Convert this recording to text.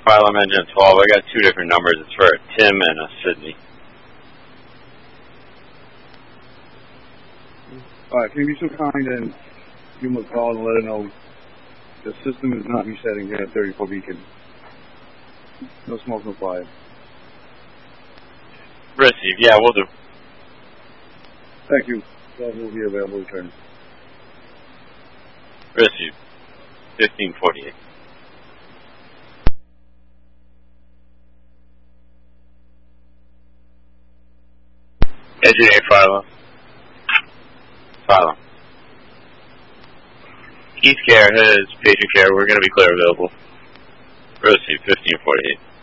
Phylum Engine 12, I got two different numbers. It's for a Tim and a Sydney. Alright, can you be so kind and give them a call and let her know the system is not resetting here at 34 Beacon. No smoke, no fire. Receive, yeah, we'll do. Thank you. That will be available return. Receive. 1548. Engineer Phylum. Phylum. East Care has patient care. We're going to be clear available. Receive. 1548.